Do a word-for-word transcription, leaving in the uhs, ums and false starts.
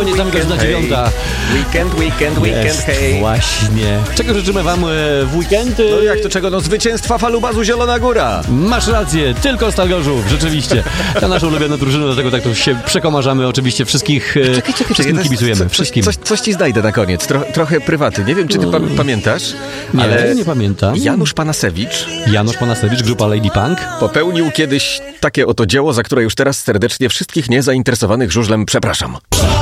bo nie zamyka na dziewiąta. Weekend, weekend, weekend, Jest, hej. właśnie. Czego życzymy wam w weekend? No jak to czego? No zwycięstwa Falubazu Zielona Góra. Masz rację, tylko Stal Gorzów, rzeczywiście. Ta nasza ulubiona drużyna, dlatego tak tu się przekomarzamy. Oczywiście wszystkich, Czekaj, czekaj, wszystkim czekaj, kibicujemy. coś, Wszystkim. Coś, coś ci znajdę na koniec, Tro, trochę prywaty. Nie wiem, czy ty pa, pamiętasz, Nie, ale nie pamiętam. Janusz Panasewicz Janusz Panasewicz, grupa Lady Punk. popełnił kiedyś takie oto dzieło, za które już teraz serdecznie wszystkich niezainteresowanych żużlem przepraszam.